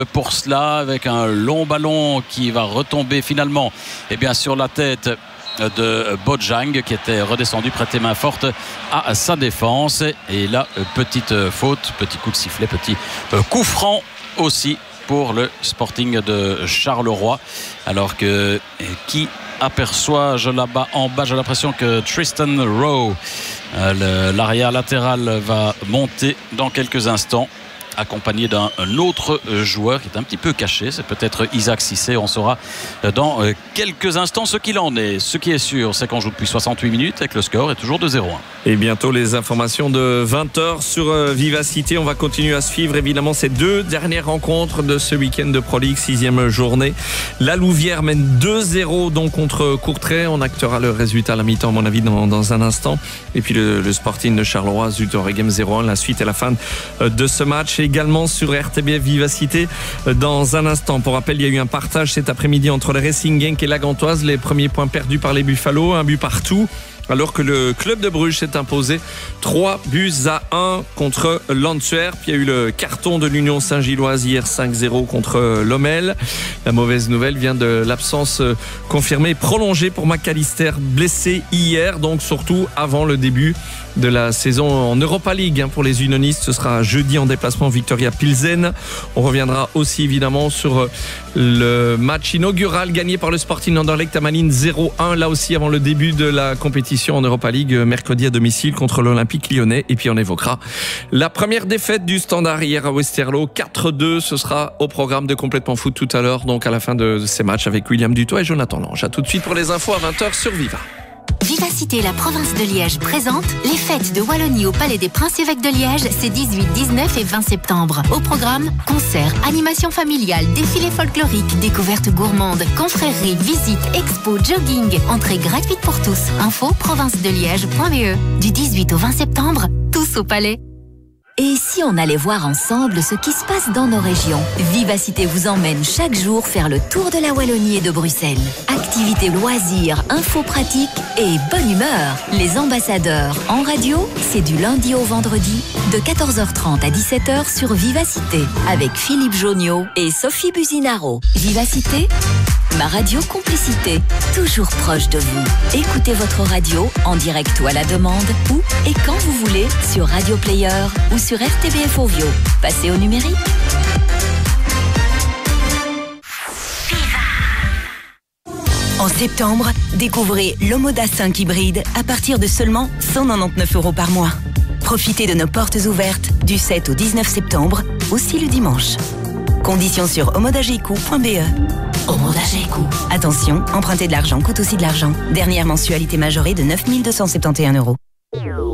pour cela, avec un long ballon qui va retomber finalement sur la tête de Bojang, qui était redescendu prêter main forte à sa défense. Et là, petite faute, petit coup de sifflet, petit coup franc aussi pour le Sporting de Charleroi. Alors que qui aperçois-je là-bas en bas, j'ai l'impression que Tristan Rowe, l'arrière latéral, va monter dans quelques instants, accompagné d'un autre joueur qui est un petit peu caché. C'est peut-être Isaac Cissé. On saura dans quelques instants ce qu'il en est. Ce qui est sûr, c'est qu'on joue depuis 68 minutes et que le score est toujours de 0-1. Et bientôt les informations de 20h sur Vivacité. On va continuer à suivre évidemment ces deux dernières rencontres de ce week-end de Pro League, 6e journée. La Louvière mène 2-0 donc contre Courtrai. On actera le résultat à la mi-temps à mon avis dans un instant. Et puis le Sporting de Charleroi, Zuid-Waregem 0-1. La suite et la fin de ce match également sur RTBF Vivacité dans un instant. Pour rappel, il y a eu un partage cet après-midi entre le Racing Genk et la Gantoise. Les premiers points perdus par les Buffalo, un but partout, alors que le club de Bruges s'est imposé 3-1 contre l'Antwerp. Il y a eu le carton de l'Union Saint-Gilloise hier 5-0 contre Lommel. La mauvaise nouvelle vient de l'absence confirmée et prolongée pour McAllister, blessé hier, donc surtout avant le début de la saison en Europa League pour les unionistes. Ce sera jeudi en déplacement Victoria Pilsen. On reviendra aussi évidemment sur le match inaugural gagné par le Sporting Anderlecht à Malines 0-1, là aussi avant le début de la compétition en Europa League, mercredi à domicile contre l'Olympique Lyonnais. Et puis on évoquera la première défaite du Standard hier à Westerlo, 4-2. Ce sera au programme de Complètement Foot tout à l'heure, donc à la fin de ces matchs, avec William Dutoit et Jonathan Lange. À tout de suite pour les infos à 20h sur Viva. Vivacité, la province de Liège présente les fêtes de Wallonie au Palais des Princes-Évêques de Liège, c'est 18, 19 et 20 septembre. Au programme, concerts, animations familiales, défilés folkloriques, découvertes gourmandes, confréries, visites, expos, jogging, entrée gratuite pour tous. Info provincedeliège.be. Du 18 au 20 septembre, tous au Palais. Et si on allait voir ensemble ce qui se passe dans nos régions? Vivacité vous emmène chaque jour faire le tour de la Wallonie et de Bruxelles. Activités, loisirs, infos pratiques et bonne humeur. Les ambassadeurs en radio, c'est du lundi au vendredi de 14h30 à 17h sur Vivacité avec Philippe Joniot et Sophie Buzinaro. Vivacité, ma radio complicité, toujours proche de vous. Écoutez votre radio en direct ou à la demande, où et quand vous voulez, sur Radio Player ou sur RTBF Ovio. Passez au numérique. En septembre, découvrez l'Omoda 5 hybride à partir de seulement 199 € par mois. Profitez de nos portes ouvertes du 7 au 19 septembre, aussi le dimanche. Conditions sur omodageco.be. Omodageco. Attention, emprunter de l'argent coûte aussi de l'argent. Dernière mensualité majorée de 9 271 €.